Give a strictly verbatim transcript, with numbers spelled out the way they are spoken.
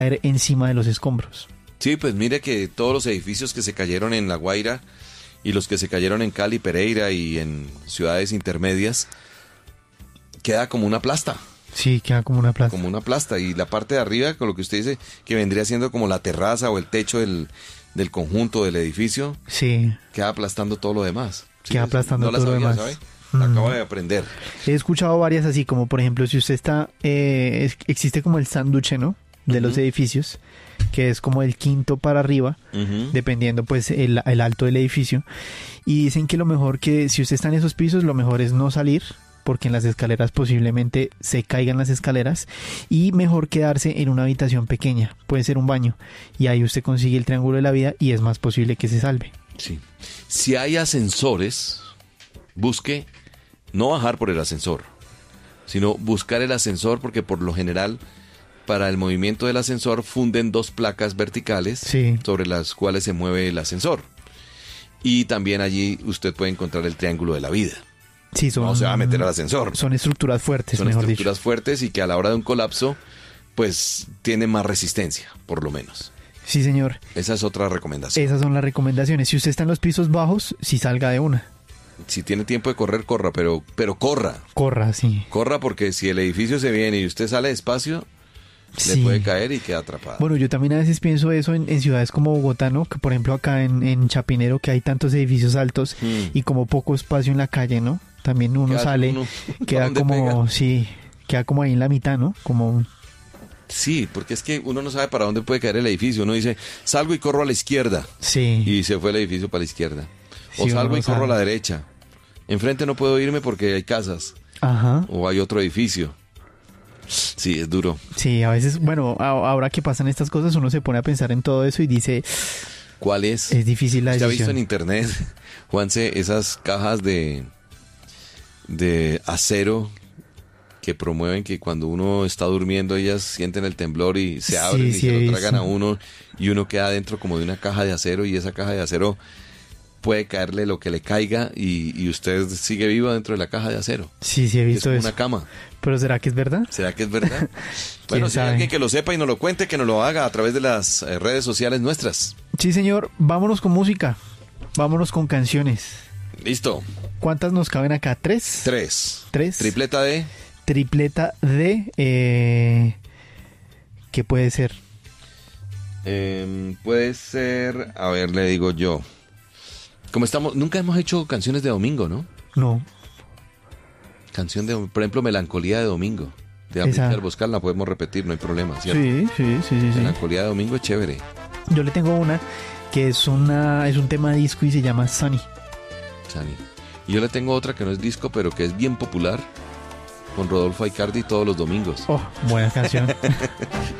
caer encima de los escombros. Sí, pues mire que todos los edificios que se cayeron en La Guaira y los que se cayeron en Cali, Pereira y en ciudades intermedias, queda como una plasta. Sí, queda como una plasta. Como una plasta. Y la parte de arriba, con lo que usted dice, que vendría siendo como la terraza o el techo del, del conjunto del edificio, sí, queda aplastando todo lo demás. Sí, queda aplastando no la todo sabía, lo demás. ¿sabe? La Mm. acabo de aprender. He escuchado varias así, como por ejemplo, si usted está, eh, es- existe como el sánduche, ¿no? De Ujú. los edificios, que es como el quinto para arriba, Uh-huh. dependiendo pues el, el alto del edificio. Y dicen que lo mejor que, si usted está en esos pisos, lo mejor es no salir, porque en las escaleras posiblemente se caigan las escaleras, y mejor quedarse en una habitación pequeña, puede ser un baño, y ahí usted consigue el triángulo de la vida y es más posible que se salve. Sí. Si hay ascensores, busque no bajar por el ascensor, sino buscar el ascensor, porque por lo general para el movimiento del ascensor funden dos placas verticales Sí. sobre las cuales se mueve el ascensor. Y también allí usted puede encontrar el triángulo de la vida. Sí, son, No se va a meter al ascensor. son estructuras fuertes, Son mejor estructuras dicho. fuertes y que a la hora de un colapso, pues tiene más resistencia, por lo menos. Sí, señor. Esa es otra recomendación. Esas son las recomendaciones. Si usted está en los pisos bajos, si salga de una. Si tiene tiempo de correr, corra, pero, pero corra. Corra, sí. Corra, porque si el edificio se viene y usted sale despacio, Sí. le puede caer y queda atrapado. Bueno, yo también a veces pienso eso en, en ciudades como Bogotá, ¿no? Que por ejemplo acá en, en Chapinero, que hay tantos edificios altos Hmm. y como poco espacio en la calle, ¿no? También uno Queda sale, uno- queda ¿dónde como, pega? sí, queda como ahí en la mitad, ¿no? Como, Sí, porque es que uno no sabe para dónde puede caer el edificio. Uno dice, salgo y corro a la izquierda. sí. Y se fue el edificio para la izquierda. Sí, O uno salgo no y corro sabe. a la derecha. Enfrente no puedo irme porque hay casas. Ajá. O hay otro edificio. Sí, es duro. Sí, a veces, bueno, a- ahora que pasan estas cosas, uno se pone a pensar en todo eso y dice, ¿Cuál es? es difícil la ¿Usted ha visto en decisión. internet, Juanse, esas cajas de, de acero que promueven que cuando uno está durmiendo ellas sienten el temblor y se Sí, abren y sí, se he lo tragan a visto. uno y uno queda dentro como de una caja de acero y esa caja de acero puede caerle lo que le caiga y, y usted sigue vivo dentro de la caja de acero? Sí, sí, he Es visto como eso. una cama. Pero ¿será que es verdad? ¿Será que es verdad? Bueno, si hay sabe? alguien que lo sepa y nos lo cuente, que nos lo haga a través de las eh, redes sociales nuestras. Sí, señor, vámonos con música, vámonos con canciones. Listo. ¿Cuántas nos caben acá? ¿Tres? Tres. ¿Tres? Tripleta de... Tripleta de... Eh, ¿qué puede ser? Eh, puede ser, a ver, le digo yo. Como estamos, nunca hemos hecho canciones de domingo, ¿no? No. Canción de, por ejemplo, Melancolía de Domingo. De Esa. Amílcar Boscal la podemos repetir, no hay problema, ¿cierto? Sí, sí, sí, sí, sí. Melancolía de Domingo es chévere. Yo le tengo una que es una es un tema de disco y se llama Sunny. Chani. Y yo le tengo otra que no es disco, pero que es bien popular, con Rodolfo Aicardi todos los domingos. Oh, buena canción.